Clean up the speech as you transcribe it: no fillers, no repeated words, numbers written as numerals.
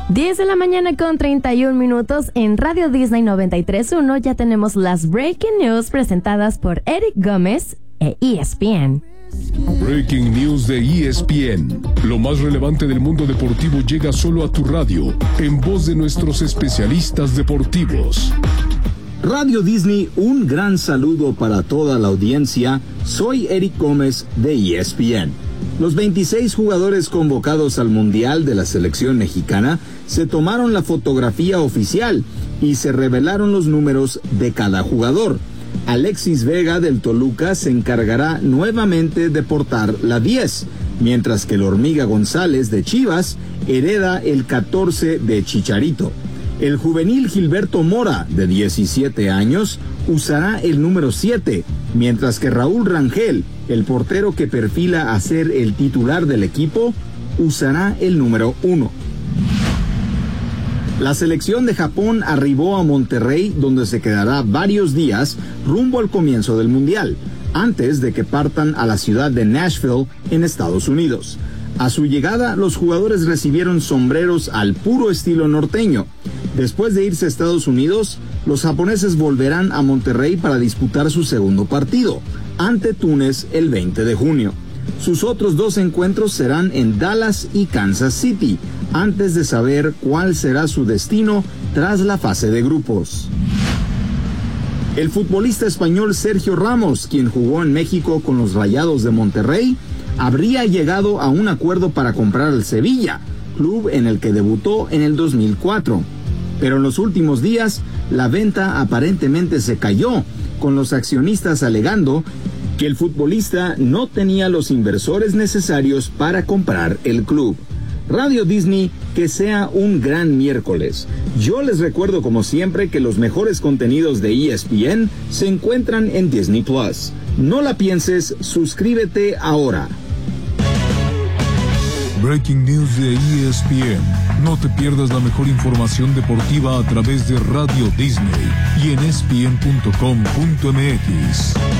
10 de la mañana con 31 minutos en Radio Disney 93.1. Ya tenemos las Breaking News presentadas por Eric Gómez e ESPN. Breaking News de ESPN. Lo más relevante del mundo deportivo llega solo a tu radio, en voz de nuestros especialistas deportivos. Radio Disney, un gran saludo para toda la audiencia. Soy Eric Gómez de ESPN. Los 26 jugadores convocados al Mundial de la selección mexicana se tomaron la fotografía oficial y se revelaron los números de cada jugador. Alexis Vega del Toluca se encargará nuevamente de portar la 10, mientras que el Hormiga González de Chivas hereda el 14 de Chicharito. El juvenil Gilberto Mora, de 17 años, usará el número 7, mientras que Raúl Rangel, el portero que perfila a ser el titular del equipo, usará el número 1. La selección de Japón arribó a Monterrey, donde se quedará varios días rumbo al comienzo del Mundial, antes de que partan a la ciudad de Nashville, en Estados Unidos. A su llegada, los jugadores recibieron sombreros al puro estilo norteño. Después de irse a Estados Unidos, los japoneses volverán a Monterrey para disputar su segundo partido, ante Túnez el 20 de junio. Sus otros 2 encuentros serán en Dallas y Kansas City, antes de saber cuál será su destino tras la fase de grupos. El futbolista español Sergio Ramos, quien jugó en México con los Rayados de Monterrey, habría llegado a un acuerdo para comprar al Sevilla, club en el que debutó en el 2004. Pero en los últimos días, la venta aparentemente se cayó, con los accionistas alegando que el futbolista no tenía los inversores necesarios para comprar el club. Radio Disney, que sea un gran miércoles. Yo les recuerdo como siempre que los mejores contenidos de ESPN se encuentran en Disney Plus. No la pienses, suscríbete ahora. Breaking News de ESPN. No te pierdas la mejor información deportiva a través de Radio Disney y en ESPN.com.mx.